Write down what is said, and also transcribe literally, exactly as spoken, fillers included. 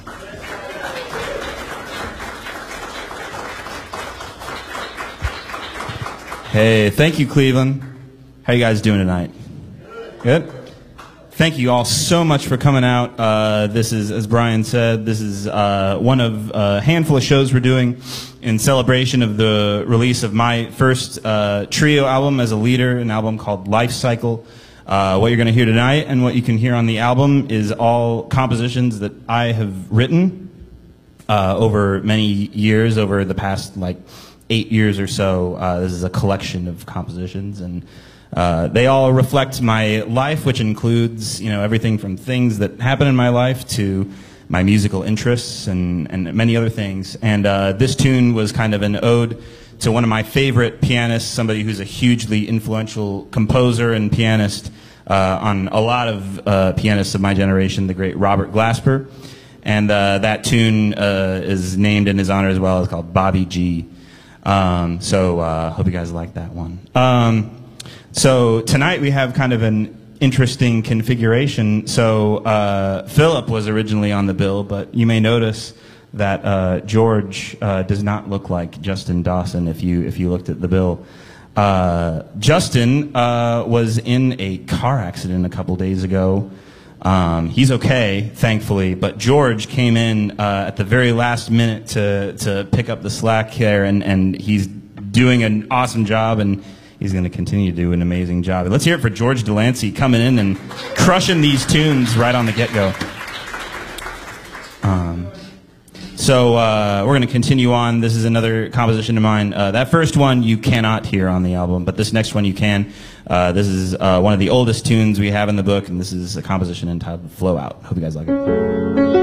Hey, thank you, Cleveland. How you guys doing tonight? Good? Thank you all so much for coming out. Uh, this is, as Brian said, this is uh, one of a handful of shows we're doing in celebration of the release of my first uh, trio album as a leader, an album called Life Cycle. Uh, what you're going to hear tonight and what you can hear on the album is all compositions that I have written uh, over many years, over the past like eight years or so. Uh, this is a collection of compositions, and uh, they all reflect my life, which includes, you know, everything from things that happen in my life to my musical interests and, and many other things. And uh, this tune was kind of an ode to one of my favorite pianists, somebody who's a hugely influential composer and pianist uh, on a lot of uh, pianists of my generation, the great Robert Glasper. And uh, that tune uh, is named in his honor as well. It's called Bobby G. Um, so uh, hope you guys like that one. Um, so tonight we have kind of an interesting configuration. So uh, Philip was originally on the bill, but you may notice that uh, George uh, does not look like Justin Dawson if you if you looked at the bill. Uh, Justin uh, was in a car accident a couple days ago. Um, he's okay, thankfully, but George came in uh, at the very last minute to, to pick up the slack here, and, and he's doing an awesome job, and he's going to continue to do an amazing job. Let's hear it for George Delancey coming in and crushing these tunes right on the get-go. Um, so uh, we're going to continue on. This is another composition of mine. Uh, that first one you cannot hear on the album, but this next one you can. Uh, this is uh, one of the oldest tunes we have in the book, and this is a composition entitled Flow Out. Hope you guys like it.